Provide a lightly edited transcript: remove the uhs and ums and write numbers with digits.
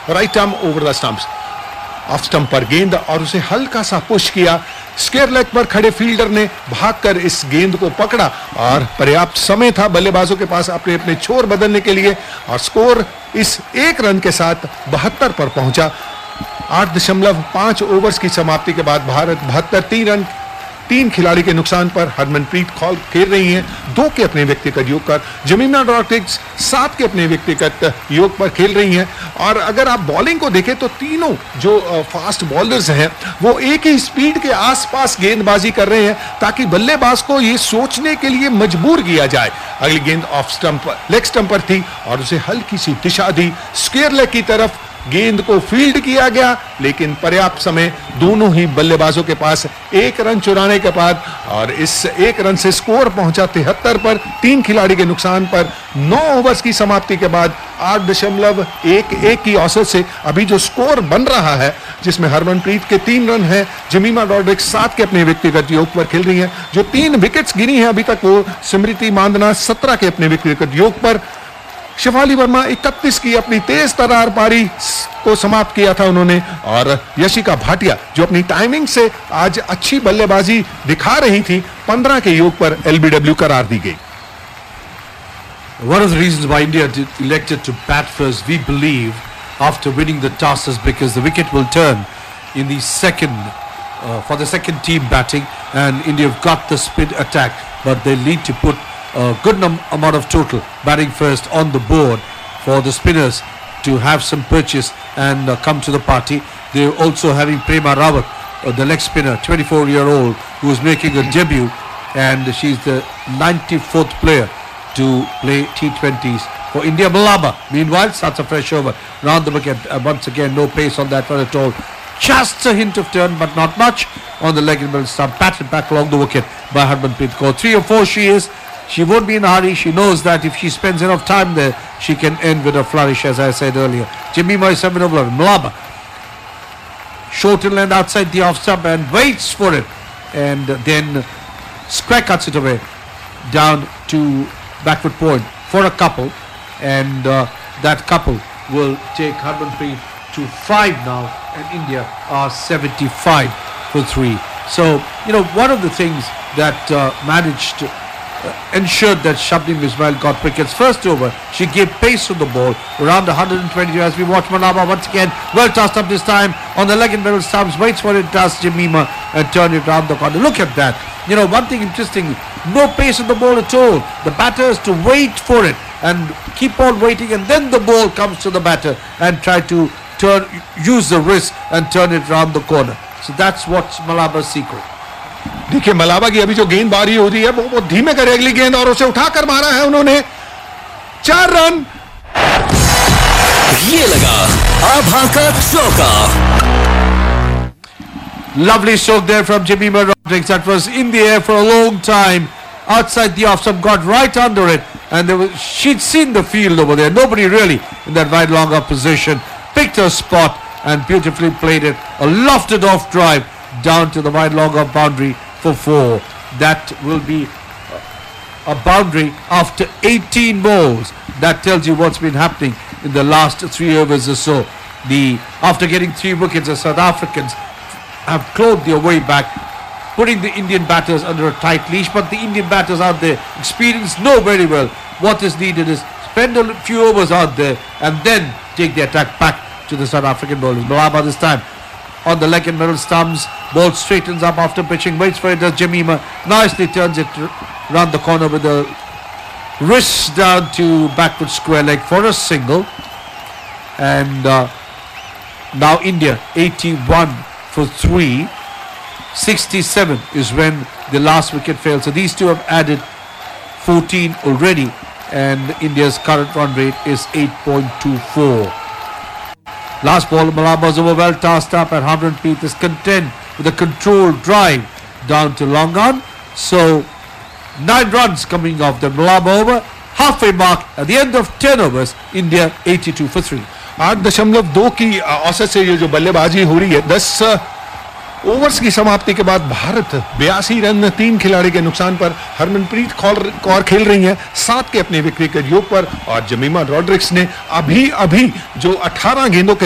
Right arm over the stumps, off stump पर गेंद और उसे हल्का सा पुश किया। स्क्वायर लेग पर खड़े फील्डर ने भागकर इस गेंद को पकड़ा और पर्याप्त समय था बल्लेबाजों के पास अपने अपने छोर बदलने के लिए और स्कोर इस 1 रन के साथ 72 पर पहुंचा। 8.5 ओवर्स की समाप्ति के बाद भारत 72 रन 3 खिलाड़ी के नुकसान पर हरमनप्रीत कौर खेल रही हैं 2 के अपने व्यक्तिगत योग पर, जमीमा रॉड्रिग्स 7 के अपने व्यक्तिगत योग पर खेल रही हैं। और अगर आप बॉलिंग को देखें तो तीनों जो फास्ट बॉलर्स हैं वो एक ही स्पीड के आसपास गेंदबाजी कर रहे हैं ताकि बल्लेबाज को ये सोचने के लिए मजबूर किया जाए। अगली गेंद ऑफ स्टंप लेग स्टंप पर थी और उसे हल्की सी दिशा दी, स्क्वायर लेग की तरफ गेंद को फील्ड किया गया, लेकिन पर्याप्त समय दोनों ही बल्लेबाजों के पास 1 रन चुराने के बाद और इस 1 रन से स्कोर पहुंचा 73 पर। 3 खिलाड़ी के नुकसान पर 9 ओवर्स की समाप्ति के बाद 8.11 की औसत से अभी जो स्कोर बन रहा है, जिसमें हरमनप्रीत के 3 रन हैं, जमीमा रॉड्रिग्स 7 के अपने व्यक्तिगत योग पर खेल रही हैं। जो 3 विकेट्स गिनी हैं अभी तक वो स्मृति मांदना 17 के अपने व्यक्तिगत योग पर, शिफाली वर्मा 31 की अपनी तेज तरार पारी को समाप्त किया था उन्होंने, और यशिका भाटिया जो अपनी टाइमिंग से आज अच्छी बल्लेबाजी दिखा रही थी 15 के योग पर एलबीडब्ल्यू करार दी गई। One of the reasons why India elected to bat first, we believe, after winning the toss, is because the wicket will turn in the for the second team batting, and India have got the spin attack, but they need to put a good amount of total batting first on the board for the spinners to have some purchase and come to the party. They're also having Prema Rawat, the leg spinner, 24-year-old, who is making a debut, and she's the 94th player to play T20s for India. Malaba, meanwhile, starts a fresh over round the wicket. Once again, no pace on that one at all. Just a hint of turn, but not much on the leg and middle stump. Batted back along the wicket by Harmanpreet Kaur. 3 or 4 she is. She won't be in a hurry. She knows that if she spends enough time there, she can end with a flourish, as I said earlier. Jemimah is 7 over. Malaba, short and land outside the off stump and waits for it, and then square cuts it away down to backward point for a couple, and that couple will take Harmanpreet to 5 now, and India are 75 for 3. So, you know, one of the things that ensured that Shabnim Ismail got wickets. First over, she gave pace to the ball around 120 as we watch Malaba once again, well tossed up this time on the leg and middle stumps, waits for it, does Jemimah, and turn it round the corner. Look at that. You know, one thing interesting, no pace on the ball at all. The batter has to wait for it and keep on waiting, and then the ball comes to the batter and try to use the wrist and turn it round the corner. So that's what's Malaba's secret. देखिए मलाबा की अभी जो गेंदबाजी हो रही है वो धीमे करे अगली गेंद और उसे उठाकर मारा है उन्होंने। 4 रन। ये लगा आभा का चौका। Lovely stroke there from Jemimah Rodrigues. That was in the air for a long time outside the off stump, got right under it, and she'd seen the field over there. Nobody really in that wide long up position. Picked her spot and beautifully played it. A lofted off drive down to the wide long off boundary for 4. That will be a boundary after 18 balls. That tells you what's been happening in the last 3 overs or so. After getting 3 wickets, the South Africans have clawed their way back, putting the Indian batters under a tight leash. But the Indian batters out there, experienced, know very well what is needed is spend a few overs out there and then take the attack back to the South African bowlers. Malaba this time on the leg and middle stumps, ball straightens up after pitching, waits for it, does Jemimah, nicely turns it round the corner with a wrist down to backward square leg for a single. And now India 81 for 3. 67 is when the last wicket fell. So these two have added 14 already, and India's current run rate is 8.24. Last ball, Malaba was over, well tossed up, and Harmanpreet is content with a controlled drive down to long on. So 9 runs coming off the Malaba over, halfway mark at the end of 10 overs. India 82 for 3. 8.2 की औसत से ये जो बल्लेबाजी हो रही है, 10 overs की समाप्ति के बाद भारत 82 रन 3 खिलाड़ी के नुकसान पर हरमनप्रीत कौर खेल रही हैं 7 के अपने विकेट योग पर, और जमीमा रॉड्रिग्स ने अभी जो 18 गेंदों के